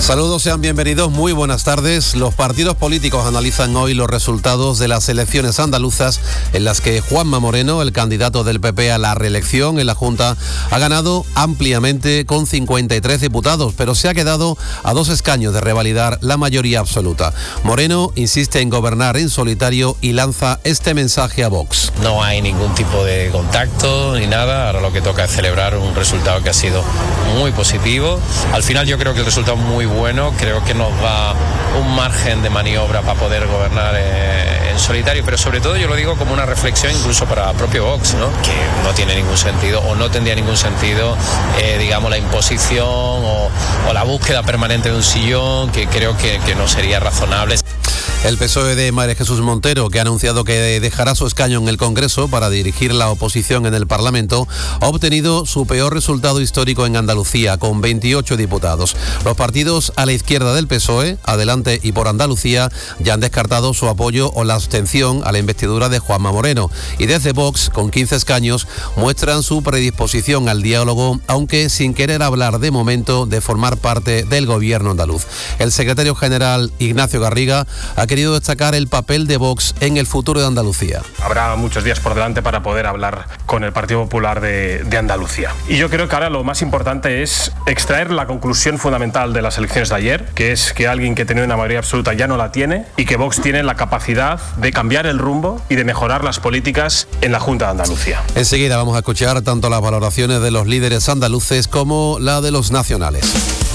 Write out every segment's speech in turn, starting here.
Saludos, sean bienvenidos, muy buenas tardes. Los partidos políticos analizan hoy los resultados de las elecciones andaluzas en las que Juanma Moreno, el candidato del PP a la reelección en la Junta, ha ganado ampliamente con 53 diputados, pero se ha quedado a 2 escaños de revalidar la mayoría absoluta. Moreno insiste en gobernar en solitario y lanza este mensaje a Vox. No hay ningún tipo de contacto ni nada, ahora lo que toca es celebrar un resultado que ha sido muy positivo. Al final yo creo que el resultado es muy bueno, creo que nos da un margen de maniobra para poder gobernar en solitario, pero sobre todo yo lo digo como una reflexión incluso para propio Vox, ¿no? Que no tiene ningún sentido o no tendría ningún sentido, digamos, la imposición o la búsqueda permanente de un sillón, que creo que no sería razonable. El PSOE de María Jesús Montero, que ha anunciado que dejará su escaño en el Congreso para dirigir la oposición en el Parlamento, ha obtenido su peor resultado histórico en Andalucía, con 28 diputados. Los partidos a la izquierda del PSOE, Adelante y Por Andalucía, ya han descartado su apoyo o la abstención a la investidura de Juanma Moreno. Y desde Vox, con 15 escaños, muestran su predisposición al diálogo, aunque sin querer hablar de momento de formar parte del gobierno andaluz. El secretario general Ignacio Garriga ha querido destacar el papel de Vox en el futuro de Andalucía. Habrá muchos días por delante para poder hablar con el Partido Popular de Andalucía. Y yo creo que ahora lo más importante es extraer la conclusión fundamental de las elecciones de ayer, que es que alguien que tenía una mayoría absoluta ya no la tiene y que Vox tiene la capacidad de cambiar el rumbo y de mejorar las políticas en la Junta de Andalucía. Enseguida vamos a escuchar tanto las valoraciones de los líderes andaluces como la de los nacionales.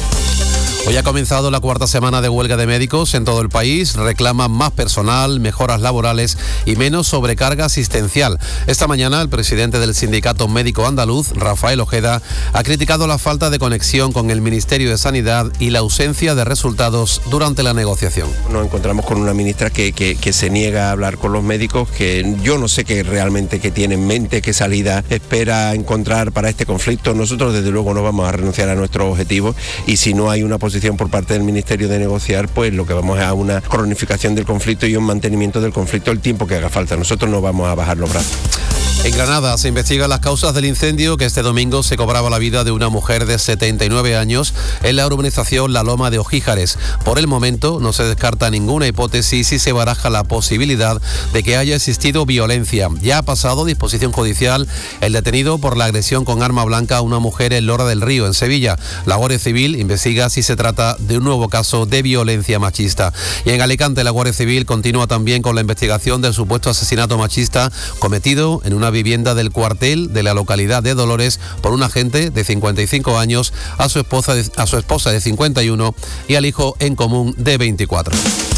Hoy ha comenzado la 4ª semana de huelga de médicos en todo el país. Reclaman más personal, mejoras laborales y menos sobrecarga asistencial. Esta mañana el presidente del Sindicato Médico Andaluz, Rafael Ojeda, ha criticado la falta de conexión con el Ministerio de Sanidad y la ausencia de resultados durante la negociación. Nos encontramos con una ministra que se niega a hablar con los médicos, que yo no sé qué realmente que tiene en mente, qué salida espera encontrar para este conflicto. Nosotros desde luego no vamos a renunciar a nuestros objetivos y si no hay una posición por parte del Ministerio de negociar, pues lo que vamos a una cronificación del conflicto y un mantenimiento del conflicto el tiempo que haga falta. Nosotros no vamos a bajar los brazos. En Granada se investigan las causas del incendio que este domingo se cobraba la vida de una mujer de 79 años en la urbanización La Loma de Ojíjares. Por el momento no se descarta ninguna hipótesis y se baraja la posibilidad de que haya existido violencia. Ya ha pasado disposición judicial el detenido por la agresión con arma blanca a una mujer en Lora del Río, en Sevilla. La Guardia Civil investiga si se trata de un nuevo caso de violencia machista. Y en Alicante la Guardia Civil continúa también con la investigación del supuesto asesinato machista cometido en una vivienda del cuartel de la localidad de Dolores por un agente de 55 años a su esposa de 51 y al hijo en común de 24.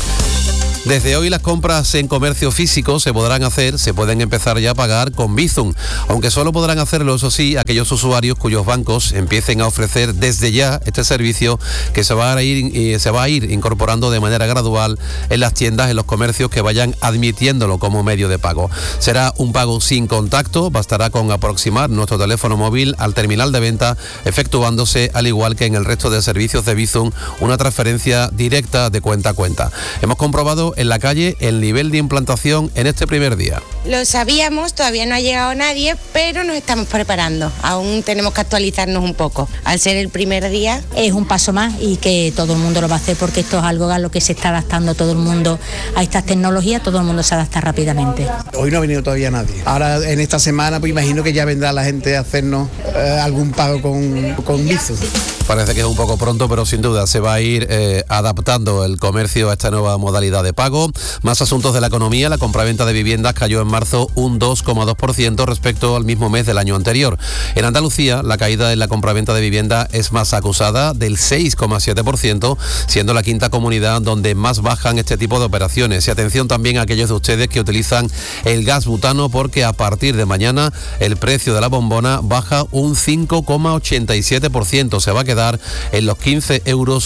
Desde hoy las compras en comercio físico se pueden empezar ya a pagar con Bizum, aunque solo podrán hacerlo, eso sí, aquellos usuarios cuyos bancos empiecen a ofrecer desde ya este servicio que se va a ir incorporando de manera gradual en las tiendas, en los comercios que vayan admitiéndolo como medio de pago. Será un pago sin contacto, bastará con aproximar nuestro teléfono móvil al terminal de venta, efectuándose, al igual que en el resto de servicios de Bizum, una transferencia directa de cuenta a cuenta. Hemos comprobado en la calle el nivel de implantación en este primer día. Lo sabíamos, todavía no ha llegado nadie, pero nos estamos preparando. Aún tenemos que actualizarnos un poco. Al ser el primer día, es un paso más y que todo el mundo lo va a hacer porque esto es algo a lo que se está adaptando todo el mundo a estas tecnologías, todo el mundo se adapta rápidamente. Hoy no ha venido todavía nadie. Ahora en esta semana pues imagino que ya vendrá la gente a hacernos algún pago con Bizum. Parece que es un poco pronto, pero sin duda se va a ir adaptando el comercio a esta nueva modalidad de pago. Más asuntos de la economía. La compraventa de viviendas cayó en marzo un 2,2% respecto al mismo mes del año anterior. En Andalucía, la caída en la compraventa de vivienda es más acusada, del 6,7%, siendo la quinta comunidad donde más bajan este tipo de operaciones. Y atención también a aquellos de ustedes que utilizan el gas butano, porque a partir de mañana el precio de la bombona baja un 5,87%. Se va a quedar en los 15,39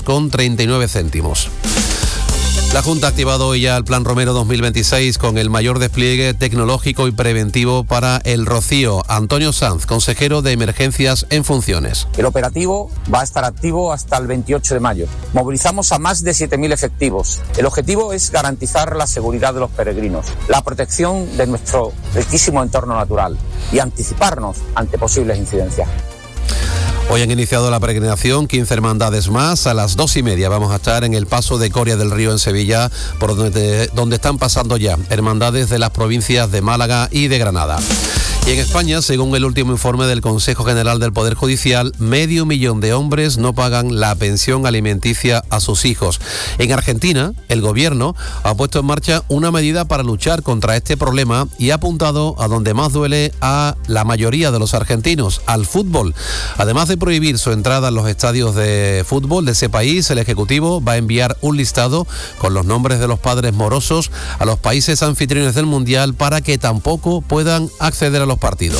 €. La Junta ha activado hoy ya el Plan Romero 2026 con el mayor despliegue tecnológico y preventivo para el Rocío. Antonio Sanz, consejero de Emergencias en funciones. El operativo va a estar activo hasta el 28 de mayo. Movilizamos a más de 7.000 efectivos. El objetivo es garantizar la seguridad de los peregrinos, la protección de nuestro riquísimo entorno natural y anticiparnos ante posibles incidencias. Hoy han iniciado la peregrinación 15 hermandades más. A las 2:30 vamos a estar en el paso de Coria del Río en Sevilla, por donde están pasando ya hermandades de las provincias de Málaga y de Granada. Y en España, según el último informe del Consejo General del Poder Judicial, 500.000 de hombres no pagan la pensión alimenticia a sus hijos. En Argentina, el gobierno ha puesto en marcha una medida para luchar contra este problema y ha apuntado a donde más duele a la mayoría de los argentinos, al fútbol. Además de prohibir su entrada en los estadios de fútbol de ese país, el Ejecutivo va a enviar un listado con los nombres de los padres morosos a los países anfitriones del Mundial para que tampoco puedan acceder a los partidos.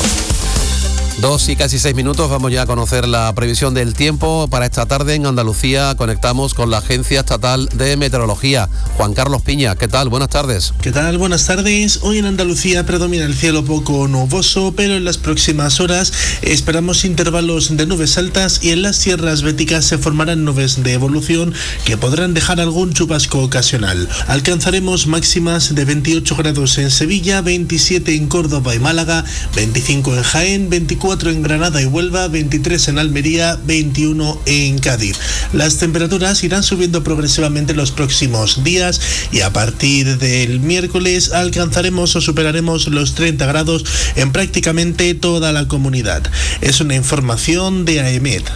2 y casi 6 minutos, vamos ya a conocer la previsión del tiempo para esta tarde en Andalucía. Conectamos con la Agencia Estatal de Meteorología. Juan Carlos Piña, ¿qué tal? Buenas tardes. ¿Qué tal? Buenas tardes. Hoy en Andalucía predomina el cielo poco nuboso, pero en las próximas horas esperamos intervalos de nubes altas y en las sierras béticas se formarán nubes de evolución que podrán dejar algún chubasco ocasional. Alcanzaremos máximas de 28 grados en Sevilla, 27 en Córdoba y Málaga, 25 en Jaén, 24 en Granada y Huelva, 23 en Almería, 21 en Cádiz. Las temperaturas irán subiendo progresivamente en los próximos días y a partir del miércoles alcanzaremos o superaremos los 30 grados en prácticamente toda la comunidad. Es una información de AEMET.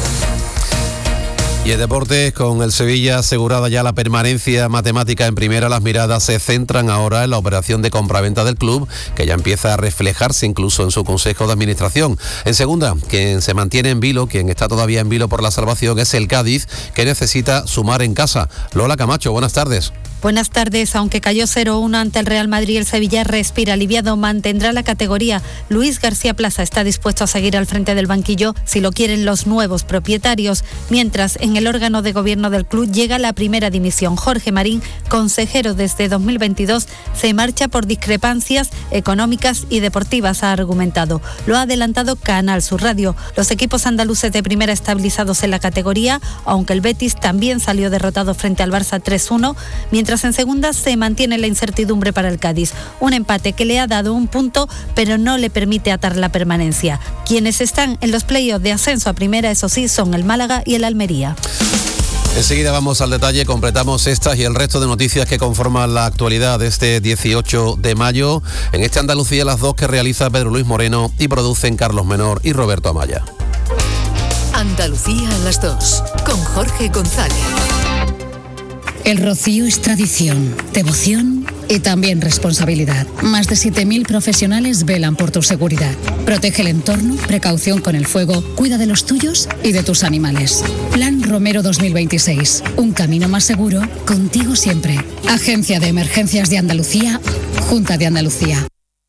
Y en deportes, con el Sevilla asegurada ya la permanencia matemática en primera, las miradas se centran ahora en la operación de compraventa del club, que ya empieza a reflejarse incluso en su consejo de administración. En segunda, quien se mantiene en vilo, quien está todavía en vilo por la salvación, es el Cádiz, que necesita sumar en casa. Lola Camacho, buenas tardes. Buenas tardes. Aunque cayó 0-1 ante el Real Madrid, el Sevilla respira aliviado, mantendrá la categoría. Luis García Plaza está dispuesto a seguir al frente del banquillo si lo quieren los nuevos propietarios, mientras en el órgano de gobierno del club llega la primera dimisión. Jorge Marín, consejero desde 2022, se marcha por discrepancias económicas y deportivas, ha argumentado. Lo ha adelantado Canal Sur Radio. Los equipos andaluces de primera estabilizados en la categoría, aunque el Betis también salió derrotado frente al Barça 3-1, mientras en segunda se mantiene la incertidumbre para el Cádiz. Un empate que le ha dado un punto, pero no le permite atar la permanencia. Quienes están en los playoffs de ascenso a primera, eso sí, son el Málaga y el Almería. Enseguida vamos al detalle, completamos estas y el resto de noticias que conforman la actualidad de este 18 de mayo. En este Andalucía, las 2 que realiza Pedro Luis Moreno y producen Carlos Menor y Roberto Amaya. Andalucía a las 2, con Jorge González. El rocío es tradición, devoción y también responsabilidad. Más de 7.000 profesionales velan por tu seguridad. Protege el entorno, precaución con el fuego, cuida de los tuyos y de tus animales. Plan Romero 2026. Un camino más seguro, contigo siempre. Agencia de Emergencias de Andalucía, Junta de Andalucía.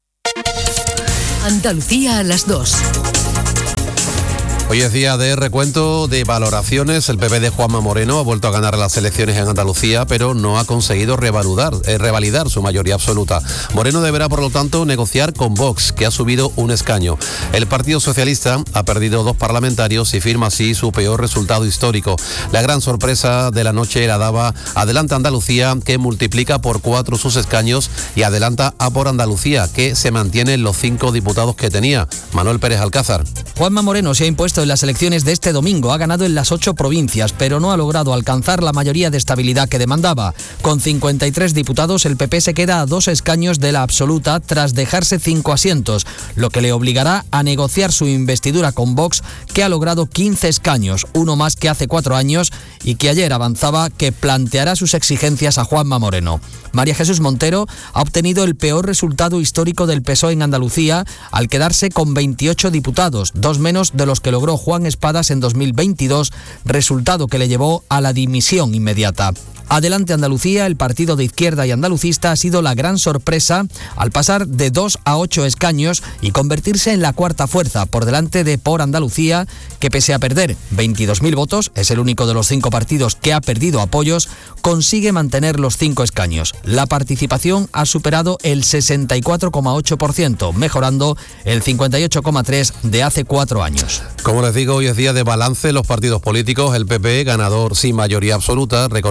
Andalucía a las 2. Hoy es día de recuento de valoraciones. El PP de Juanma Moreno ha vuelto a ganar las elecciones en Andalucía, pero no ha conseguido revalidar su mayoría absoluta. Moreno deberá, por lo tanto, negociar con Vox, que ha subido un escaño. El Partido Socialista ha perdido 2 parlamentarios y firma así su peor resultado histórico. La gran sorpresa de la noche la daba Adelante Andalucía, que multiplica por 4 sus escaños, y adelanta a Por Andalucía, que se mantiene en los 5 diputados que tenía. Manuel Pérez Alcázar. Juanma Moreno se ha impuesto en las elecciones de este domingo, ha ganado en las 8 provincias, pero no ha logrado alcanzar la mayoría de estabilidad que demandaba. Con 53 diputados, el PP se queda a 2 escaños de la absoluta tras dejarse 5 asientos, lo que le obligará a negociar su investidura con Vox, que ha logrado 15 escaños, uno más que hace 4 años, y que ayer avanzaba que planteará sus exigencias a Juanma Moreno. María Jesús Montero ha obtenido el peor resultado histórico del PSOE en Andalucía, al quedarse con 28 diputados, 2 menos de los que logró Juan Espadas en 2022, resultado que le llevó a la dimisión inmediata. Adelante Andalucía, el partido de izquierda y andalucista, ha sido la gran sorpresa al pasar de 2 a 8 escaños y convertirse en la cuarta fuerza, por delante de Por Andalucía, que pese a perder 22.000 votos, es el único de los 5 partidos que ha perdido apoyos, consigue mantener los 5 escaños. La participación ha superado el 64,8%, mejorando el 58,3% de hace 4 años. Como les digo, hoy es día de balance en los partidos políticos. El PP, ganador sin mayoría absoluta, reconoce que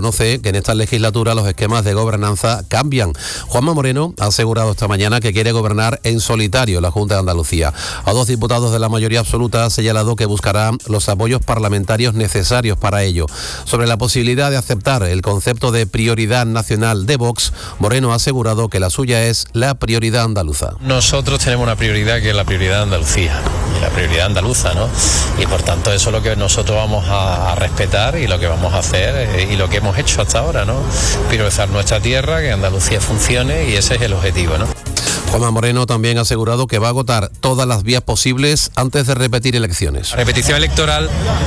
que en esta legislatura los esquemas de gobernanza cambian. Juanma Moreno ha asegurado esta mañana que quiere gobernar en solitario en la Junta de Andalucía. A 2 diputados de la mayoría absoluta ha señalado que buscará los apoyos parlamentarios necesarios para ello. Sobre la posibilidad de aceptar el concepto de prioridad nacional de Vox, Moreno ha asegurado que la suya es la prioridad andaluza. Nosotros tenemos una prioridad que es la prioridad de Andalucía, la prioridad andaluza, ¿no? Y por tanto eso es lo que nosotros vamos a respetar y lo que vamos a hacer y lo que hemos hecho hasta ahora, ¿no? Priorizar nuestra tierra, que Andalucía funcione, y ese es el objetivo, ¿no? Juanma Moreno también ha asegurado que va a agotar todas las vías posibles antes de repetir elecciones. La repetición electoral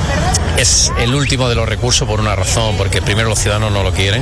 es el último de los recursos por una razón, porque primero los ciudadanos no lo quieren,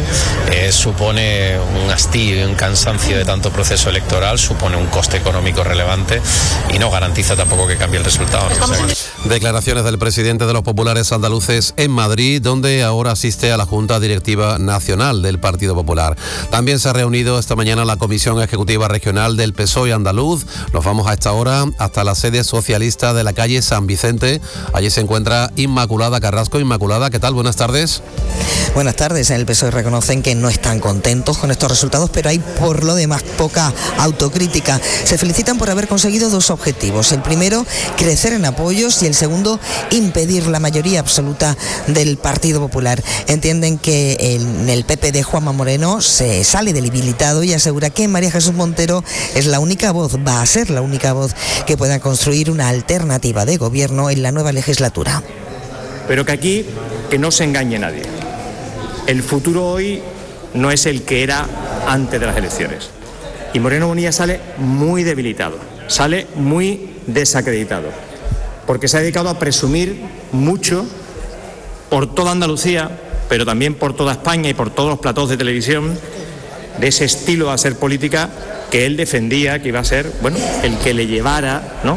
supone un hastío y un cansancio de tanto proceso electoral, supone un coste económico relevante y no garantiza tampoco que cambie el resultado, ¿no? Declaraciones del presidente de los populares andaluces en Madrid, donde ahora asiste a la Junta Directiva Nacional del Partido Popular. También se ha reunido esta mañana la Comisión Ejecutiva Regional del PSOE andaluz. Nos vamos a esta hora hasta la sede socialista de la calle San Vicente. Allí se encuentra Inmaculada Carrasco. Inmaculada, ¿qué tal? Buenas tardes. Buenas tardes. En el PSOE reconocen que no están contentos con estos resultados, pero hay por lo demás poca autocrítica. Se felicitan por haber conseguido 2 objetivos. El primero, crecer en apoyos, y el segundo, impedir la mayoría absoluta del Partido Popular. Entienden que en el PP de Juanma Moreno se sale debilitado y asegura que María Jesús Montero es la única voz, va a ser la única voz que pueda construir una alternativa de gobierno en la nueva legislatura. Pero que aquí, que no se engañe nadie. El futuro hoy no es el que era antes de las elecciones. Y Moreno Bonilla sale muy debilitado, sale muy desacreditado, porque se ha dedicado a presumir mucho por toda Andalucía, pero también por toda España y por todos los platós de televisión, de ese estilo de hacer política que él defendía, que iba a ser, bueno, el que le llevara, ¿no?,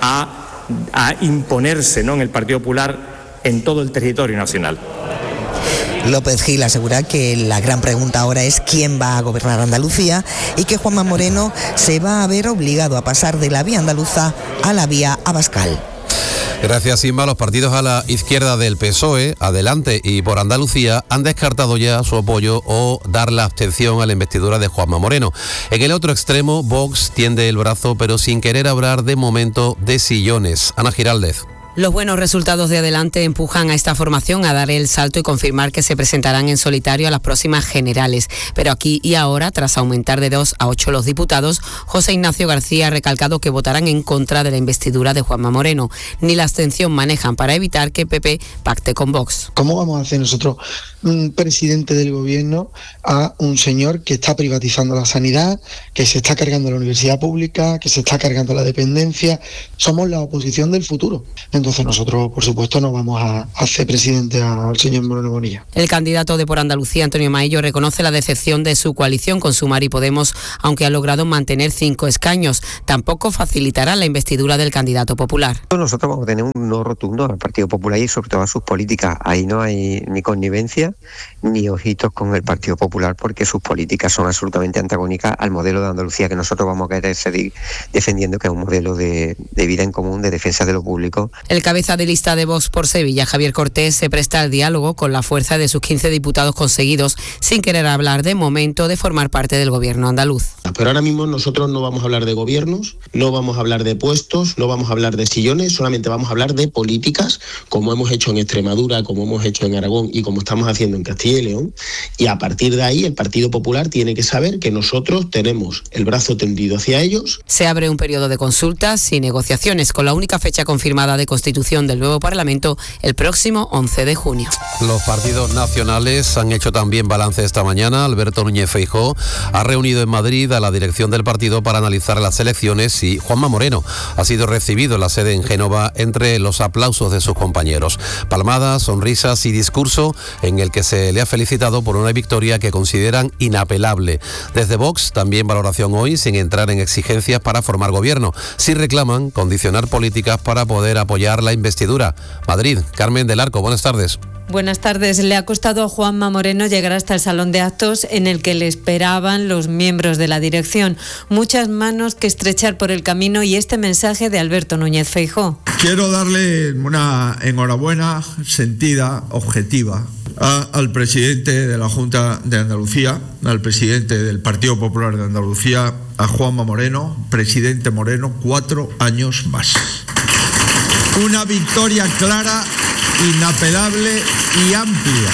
a imponerse, ¿no?, en el Partido Popular en todo el territorio nacional. López Gil asegura que la gran pregunta ahora es quién va a gobernar Andalucía y que Juanma Moreno se va a ver obligado a pasar de la vía andaluza a la vía Abascal. Gracias, Inma. Los partidos a la izquierda del PSOE, Adelante y Por Andalucía, han descartado ya su apoyo o dar la abstención a la investidura de Juanma Moreno. En el otro extremo, Vox tiende el brazo, pero sin querer hablar de momento de sillones. Ana Giraldez. Los buenos resultados de Adelante empujan a esta formación a dar el salto y confirmar que se presentarán en solitario a las próximas generales. Pero aquí y ahora, tras aumentar de 2 a 8 los diputados, José Ignacio García ha recalcado que votarán en contra de la investidura de Juanma Moreno. Ni la abstención manejan para evitar que PP pacte con Vox. ¿Cómo vamos a hacer nosotros un presidente del gobierno a un señor que está privatizando la sanidad, que se está cargando la universidad pública, que se está cargando la dependencia? Somos la oposición del futuro. Entonces nosotros, por supuesto, no vamos a hacer presidente al señor Moreno Bonilla. El candidato de Por Andalucía, Antonio Maillo, reconoce la decepción de su coalición con Sumar y Podemos, aunque ha logrado mantener 5 escaños. Tampoco facilitará la investidura del candidato popular. Nosotros vamos a tener un no rotundo al Partido Popular y sobre todo a sus políticas. Ahí no hay ni connivencia ni ojitos con el Partido Popular, porque sus políticas son absolutamente antagónicas al modelo de Andalucía que nosotros vamos a querer seguir defendiendo, que es un modelo de vida en común, de defensa de lo público. El cabeza de lista de Vox por Sevilla, Javier Cortés, se presta al diálogo con la fuerza de sus 15 diputados conseguidos, sin querer hablar de momento de formar parte del gobierno andaluz. Pero ahora mismo nosotros no vamos a hablar de gobiernos, no vamos a hablar de puestos, no vamos a hablar de sillones, solamente vamos a hablar de políticas, como hemos hecho en Extremadura, como hemos hecho en Aragón y como estamos haciendo en Castilla y León. Y a partir de ahí el Partido Popular tiene que saber que nosotros tenemos el brazo tendido hacia ellos. Se abre un periodo de consultas y negociaciones, con la única fecha confirmada de constitución del nuevo Parlamento el próximo 11 de junio. Los partidos nacionales han hecho también balance esta mañana. Alberto Núñez Feijóo ha reunido en Madrid a la dirección del partido para analizar las elecciones y Juanma Moreno ha sido recibido en la sede en Génova entre los aplausos de sus compañeros. Palmadas, sonrisas y discurso en el que se le ha felicitado por una victoria que consideran inapelable. Desde Vox también valoración hoy, sin entrar en exigencias para formar gobierno. Sí reclaman condicionar políticas para poder apoyar la investidura. Madrid, Carmen del Arco, buenas tardes. Buenas tardes. Le ha costado a Juanma Moreno llegar hasta el salón de actos en el que le esperaban los miembros de la dirección. Muchas manos que estrechar por el camino y este mensaje de Alberto Núñez Feijóo. Quiero darle una enhorabuena sentida, objetiva, al presidente de la Junta de Andalucía, al presidente del Partido Popular de Andalucía, a Juanma Moreno, presidente Moreno, 4 años más. Una victoria clara, inapelable y amplia.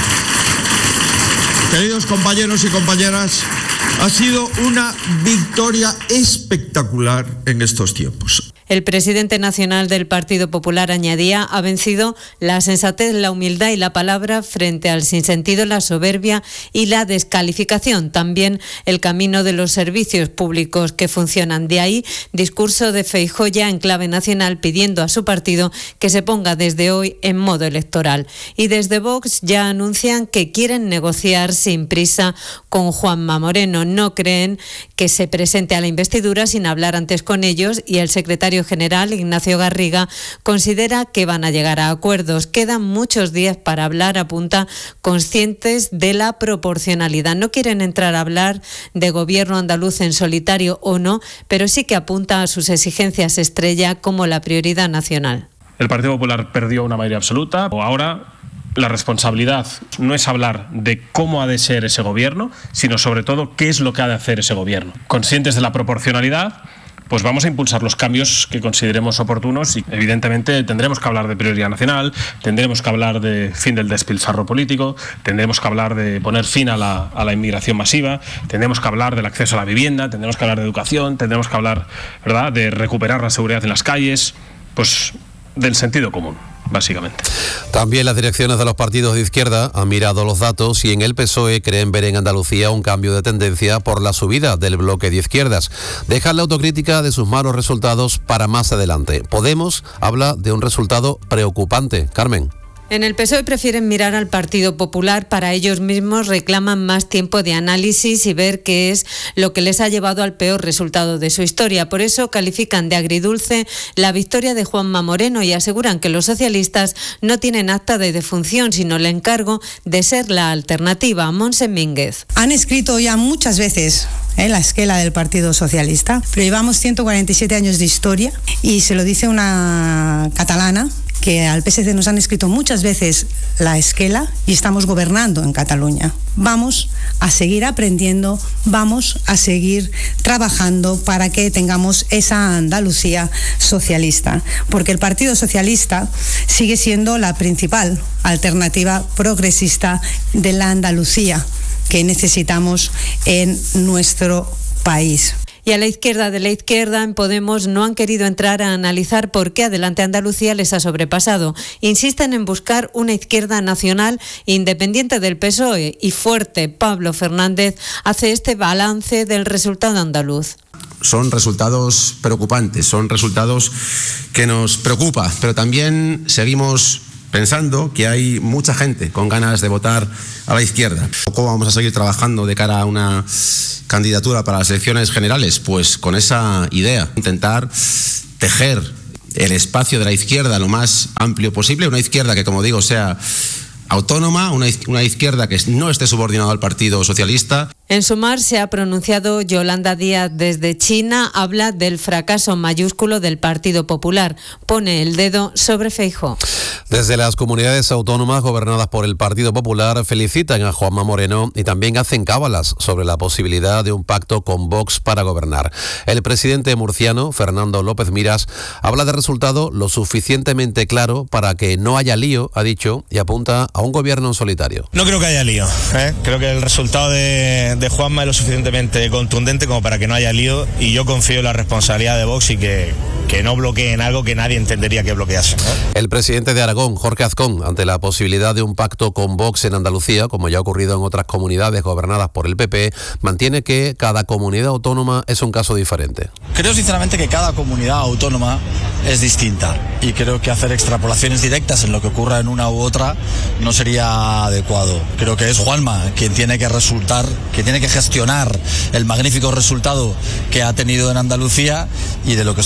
Queridos compañeros y compañeras, ha sido una victoria espectacular en estos tiempos. El presidente nacional del Partido Popular añadía: ha vencido la sensatez, la humildad y la palabra frente al sinsentido, la soberbia y la descalificación. También el camino de los servicios públicos que funcionan. De ahí, discurso de Feijóo ya en clave nacional pidiendo a su partido que se ponga desde hoy en modo electoral. Y desde Vox ya anuncian que quieren negociar sin prisa con Juanma Moreno. No creen que se presente a la investidura sin hablar antes con ellos, y el secretario general, Ignacio Garriga, considera que van a llegar a acuerdos. Quedan muchos días para hablar, apunta, conscientes de la proporcionalidad. No quieren entrar a hablar de gobierno andaluz en solitario o no, pero sí que apunta a sus exigencias estrella como la prioridad nacional. El Partido Popular perdió una mayoría absoluta. Ahora la responsabilidad no es hablar de cómo ha de ser ese gobierno, sino sobre todo qué es lo que ha de hacer ese gobierno. Conscientes de la proporcionalidad, pues vamos a impulsar los cambios que consideremos oportunos y evidentemente tendremos que hablar de prioridad nacional, tendremos que hablar de fin del despilfarro político, tendremos que hablar de poner fin a la inmigración masiva, tendremos que hablar del acceso a la vivienda, tendremos que hablar de educación, tendremos que hablar, ¿verdad?, de recuperar la seguridad en las calles, pues del sentido común, básicamente. También las direcciones de los partidos de izquierda han mirado los datos y en el PSOE creen ver en Andalucía un cambio de tendencia por la subida del bloque de izquierdas. Dejan la autocrítica de sus malos resultados para más adelante. Podemos habla de un resultado preocupante. Carmen. En el PSOE prefieren mirar al Partido Popular. Para ellos mismos reclaman más tiempo de análisis y ver qué es lo que les ha llevado al peor resultado de su historia. Por eso califican de agridulce la victoria de Juanma Moreno y aseguran que los socialistas no tienen acta de defunción, sino el encargo de ser la alternativa. Montse Mínguez. Han escrito ya muchas veces la esquela del Partido Socialista, pero llevamos 147 años de historia y se lo dice una catalana que al PSC nos han escrito muchas veces la esquela y estamos gobernando en Cataluña. Vamos a seguir aprendiendo, vamos a seguir trabajando para que tengamos esa Andalucía socialista, porque el Partido Socialista sigue siendo la principal alternativa progresista de la Andalucía que necesitamos en nuestro país. Y a la izquierda de la izquierda, en Podemos, no han querido entrar a analizar por qué Adelante Andalucía les ha sobrepasado. Insisten en buscar una izquierda nacional independiente del PSOE y fuerte. Pablo Fernández hace este balance del resultado andaluz. Son resultados preocupantes, son resultados que nos preocupa, pero también seguimos pensando que hay mucha gente con ganas de votar a la izquierda. ¿Cómo vamos a seguir trabajando de cara a una candidatura para las elecciones generales? Pues con esa idea, intentar tejer el espacio de la izquierda lo más amplio posible, una izquierda que, como digo, sea autónoma, una izquierda que no esté subordinada al Partido Socialista. En Sumar se ha pronunciado Yolanda Díaz desde China, habla del fracaso mayúsculo del Partido Popular, pone el dedo sobre Feijóo. Desde las comunidades autónomas gobernadas por el Partido Popular felicitan a Juanma Moreno y también hacen cábalas sobre la posibilidad de un pacto con Vox para gobernar. El presidente murciano, Fernando López Miras, habla de resultado lo suficientemente claro para que no haya lío, ha dicho, y apunta a un gobierno en solitario. No creo que haya lío, creo que el resultado de Juanma es lo suficientemente contundente como para que no haya lío, y yo confío en la responsabilidad de Vox y que no bloqueen algo que nadie entendería que bloquease. El presidente de Aragón, Jorge Azcón, ante la posibilidad de un pacto con Vox en Andalucía, como ya ha ocurrido en otras comunidades gobernadas por el PP, mantiene que cada comunidad autónoma es un caso diferente. Creo sinceramente que cada comunidad autónoma es distinta y creo que hacer extrapolaciones directas en lo que ocurra en una u otra no sería adecuado. Creo que es Juanma quien tiene que gestionar el magnífico resultado que ha tenido en Andalucía, y de lo que estoy convencido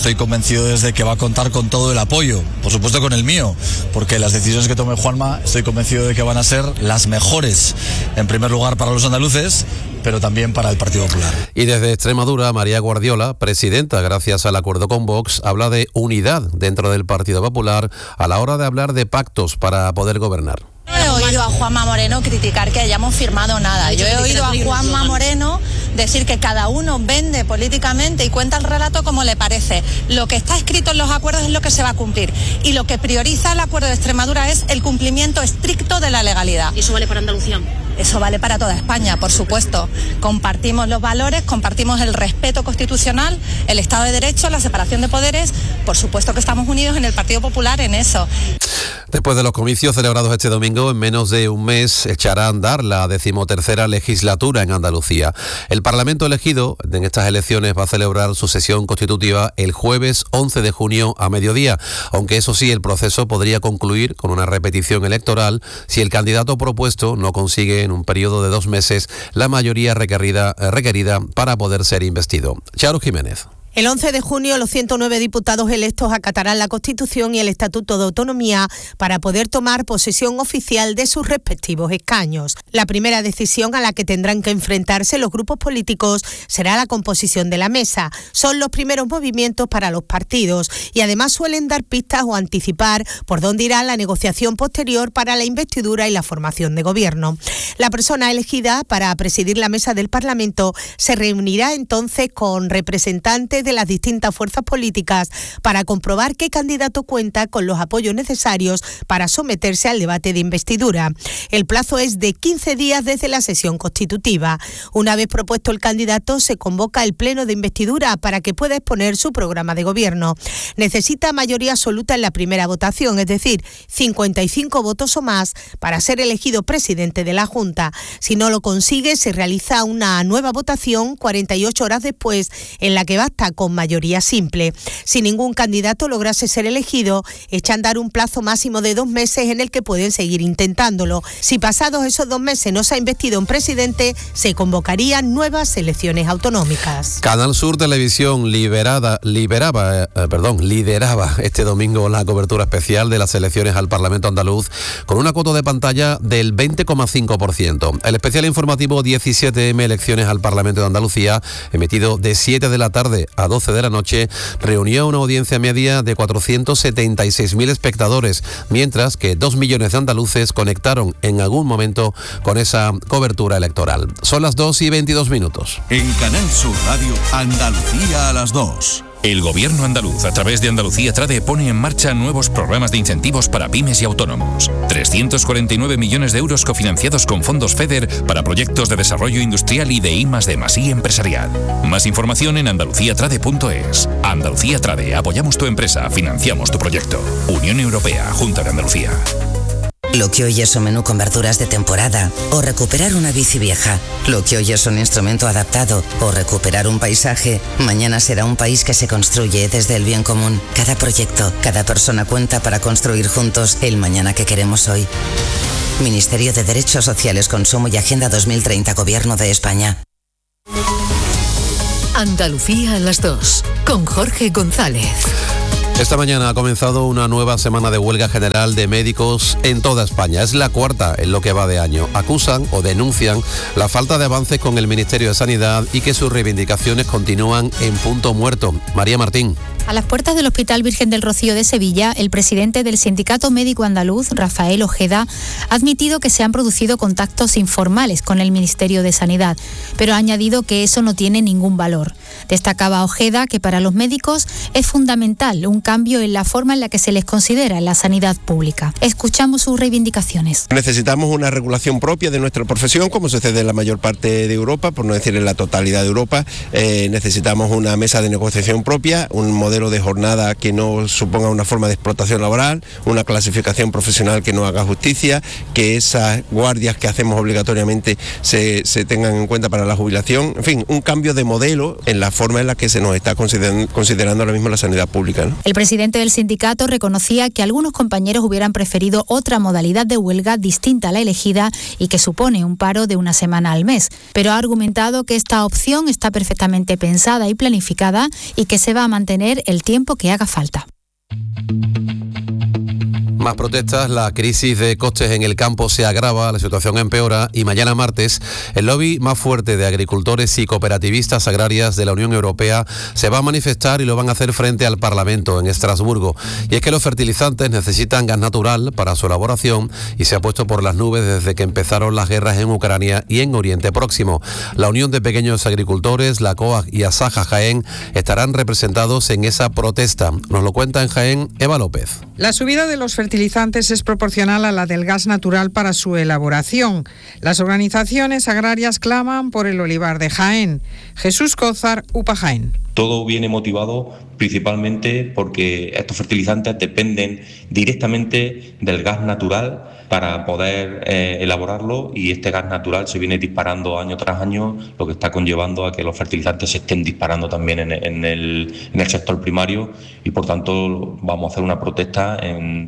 convencido es de que va a contar con todo el apoyo, por supuesto con el mío, porque las decisiones que tome Juanma estoy convencido de que van a ser las mejores, en primer lugar para los andaluces, pero también para el Partido Popular. Y desde Extremadura, María Guardiola, presidenta, gracias al acuerdo con Vox, habla de unidad dentro del Partido Popular a la hora de hablar de pactos para poder gobernar. No he oído a Juanma Moreno criticar que hayamos firmado nada. Yo he oído a Juanma Moreno decir que cada uno vende políticamente y cuenta el relato como le parece. Lo que está escrito en los acuerdos es lo que se va a cumplir. Y lo que prioriza el acuerdo de Extremadura es el cumplimiento estricto de la legalidad. ¿Y eso vale para Andalucía? Eso vale para toda España, por supuesto. Compartimos los valores, compartimos el respeto constitucional, el Estado de Derecho, la separación de poderes. Por supuesto que estamos unidos en el Partido Popular en eso. Después de los comicios celebrados este domingo, en menos de un mes echará a andar la 13ª legislatura en Andalucía. El Parlamento elegido en estas elecciones va a celebrar su sesión constitutiva el jueves 11 de junio a mediodía, aunque eso sí, el proceso podría concluir con una repetición electoral si el candidato propuesto no consigue en un periodo de 2 meses la mayoría requerida para poder ser investido. Charo Jiménez. El 11 de junio, los 109 diputados electos acatarán la Constitución y el Estatuto de Autonomía para poder tomar posesión oficial de sus respectivos escaños. La primera decisión a la que tendrán que enfrentarse los grupos políticos será la composición de la mesa. Son los primeros movimientos para los partidos y además suelen dar pistas o anticipar por dónde irá la negociación posterior para la investidura y la formación de gobierno. La persona elegida para presidir la mesa del Parlamento se reunirá entonces con representantes de las distintas fuerzas políticas para comprobar qué candidato cuenta con los apoyos necesarios para someterse al debate de investidura. El plazo es de 15 días desde la sesión constitutiva. Una vez propuesto el candidato, se convoca el pleno de investidura para que pueda exponer su programa de gobierno. Necesita mayoría absoluta en la primera votación, es decir, 55 votos o más para ser elegido presidente de la Junta. Si no lo consigue, se realiza una nueva votación 48 horas después, en la que basta con mayoría simple. Si ningún candidato lograse ser elegido, echa a andar un plazo máximo de 2 meses en el que pueden seguir intentándolo. Si pasados esos 2 meses no se ha investido un presidente, se convocarían nuevas elecciones autonómicas. Canal Sur Televisión lideraba este domingo la cobertura especial de las elecciones al Parlamento andaluz con una cuota de pantalla del 20,5%. El especial informativo 17M Elecciones al Parlamento de Andalucía, emitido de 7 de la tarde a 12 de la noche, reunió una audiencia media de 476.000 espectadores, mientras que 2 millones de andaluces conectaron en algún momento con esa cobertura electoral. Son las 2:22. En Canal Sur Radio, Andalucía a las 2. El Gobierno andaluz, a través de Andalucía Trade, pone en marcha nuevos programas de incentivos para pymes y autónomos. 349 millones de euros cofinanciados con fondos FEDER para proyectos de desarrollo industrial y de I+D+I empresarial. Más información en andaluciatrade.es. Andalucía Trade, apoyamos tu empresa, financiamos tu proyecto. Unión Europea, Junta de Andalucía. Lo que hoy es un menú con verduras de temporada o recuperar una bici vieja. Lo que hoy es un instrumento adaptado o recuperar un paisaje, mañana será un país que se construye desde el bien común. Cada proyecto, cada persona cuenta para construir juntos el mañana que queremos hoy. Ministerio de Derechos Sociales, Consumo y Agenda 2030, Gobierno de España. Andalucía a las 2, con Jorge González. Esta mañana ha comenzado una nueva semana de huelga general de médicos en toda España. Es la cuarta en lo que va de año. Acusan o denuncian la falta de avances con el Ministerio de Sanidad y que sus reivindicaciones continúan en punto muerto. María Martín. A las puertas del Hospital Virgen del Rocío de Sevilla, el presidente del Sindicato Médico Andaluz, Rafael Ojeda, ha admitido que se han producido contactos informales con el Ministerio de Sanidad, pero ha añadido que eso no tiene ningún valor. Destacaba Ojeda que para los médicos es fundamental un cambio en la forma en la que se les considera en la sanidad pública. Escuchamos sus reivindicaciones. Necesitamos una regulación propia de nuestra profesión, como sucede en la mayor parte de Europa, por no decir en la totalidad de Europa. Necesitamos una mesa de negociación propia, un modelo de jornada que no suponga una forma de explotación laboral, una clasificación profesional que no haga justicia, que esas guardias que hacemos obligatoriamente se tengan en cuenta para la jubilación, en fin, un cambio de modelo en la forma en la que se nos está considerando ahora mismo la sanidad pública, ¿no? El presidente del sindicato reconocía que algunos compañeros hubieran preferido otra modalidad de huelga distinta a la elegida y que supone un paro de una semana al mes, pero ha argumentado que esta opción está perfectamente pensada y planificada y que se va a mantener el tiempo que haga falta. Más protestas, la crisis de costes en el campo se agrava, la situación empeora y mañana martes el lobby más fuerte de agricultores y cooperativistas agrarias de la Unión Europea se va a manifestar y lo van a hacer frente al Parlamento en Estrasburgo. Y es que los fertilizantes necesitan gas natural para su elaboración y se ha puesto por las nubes desde que empezaron las guerras en Ucrania y en Oriente Próximo. La Unión de Pequeños Agricultores, la COAG y Asaja Jaén estarán representados en esa protesta. Nos lo cuenta en Jaén Eva López. La subida de los fertilizantes es proporcional a la del gas natural para su elaboración. Las organizaciones agrarias claman por el olivar de Jaén. Jesús Cózar, UPA Jaén. Todo viene motivado principalmente porque estos fertilizantes dependen directamente del gas natural para poder elaborarlo, y este gas natural se viene disparando año tras año, lo que está conllevando a que los fertilizantes se estén disparando también en el sector primario, y por tanto vamos a hacer una protesta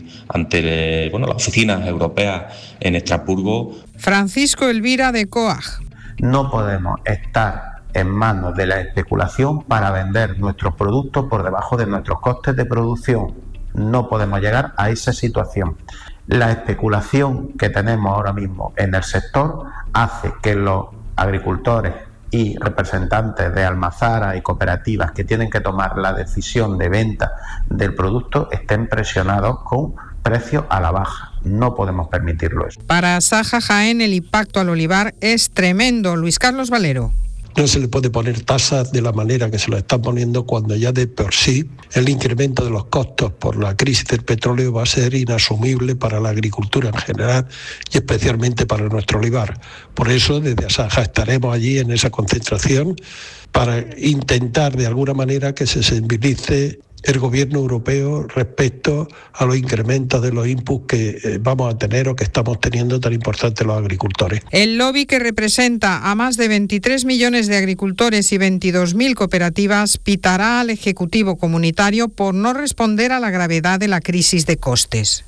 ante las oficinas europeas en Estrasburgo. Francisco Elvira de COAG. No podemos estar en manos de la especulación para vender nuestros productos por debajo de nuestros costes de producción. No podemos llegar a esa situación. La especulación que tenemos ahora mismo en el sector hace que los agricultores y representantes de almazaras y cooperativas que tienen que tomar la decisión de venta del producto estén presionados con precios a la baja. No podemos permitirlo eso. Para Asaja Jaén el impacto al olivar es tremendo. Luis Carlos Valero. No se le puede poner tasas de la manera que se lo están poniendo cuando ya de por sí el incremento de los costos por la crisis del petróleo va a ser inasumible para la agricultura en general y especialmente para nuestro olivar. Por eso desde Asaja estaremos allí en esa concentración para intentar de alguna manera que se sensibilice el gobierno europeo respecto a los incrementos de los inputs que vamos a tener o que estamos teniendo tan importantes los agricultores. El lobby, que representa a más de 23 millones de agricultores y 22.000 cooperativas, pitará al Ejecutivo Comunitario por no responder a la gravedad de la crisis de costes.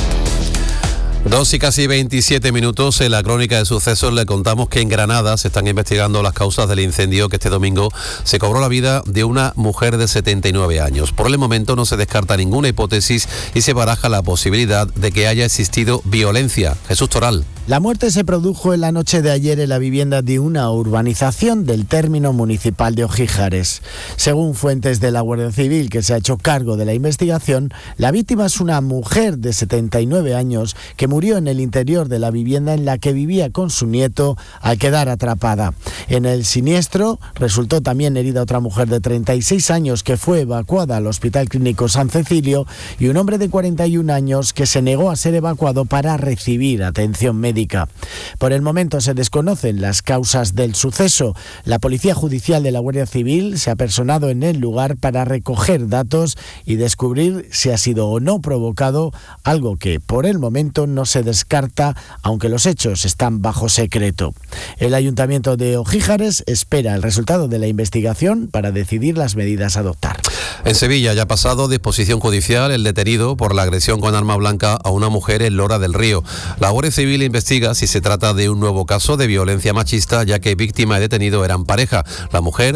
2 y casi 27 minutos. En la crónica de sucesos le contamos que en Granada se están investigando las causas del incendio que este domingo se cobró la vida de una mujer de 79 años. Por el momento no se descarta ninguna hipótesis y se baraja la posibilidad de que haya existido violencia. Jesús Toral. La muerte se produjo en la noche de ayer en la vivienda de una urbanización del término municipal de Ojíjares. Según fuentes de la Guardia Civil, que se ha hecho cargo de la investigación, la víctima es una mujer de 79 años que murió en el interior de la vivienda en la que vivía con su nieto al quedar atrapada. En el siniestro resultó también herida otra mujer de 36 años que fue evacuada al Hospital Clínico San Cecilio y un hombre de 41 años que se negó a ser evacuado para recibir atención médica. Por el momento se desconocen las causas del suceso. La Policía Judicial de la Guardia Civil se ha personado en el lugar para recoger datos y descubrir si ha sido o no provocado, algo que por el momento no se descarta, aunque los hechos están bajo secreto. El Ayuntamiento de Ojíjares espera el resultado de la investigación para decidir las medidas a adoptar. En Sevilla ya ha pasado disposición judicial el detenido por la agresión con arma blanca a una mujer en Lora del Río. La Guardia Civil investiga si se trata de un nuevo caso de violencia machista, ya que víctima y detenido eran pareja. La mujer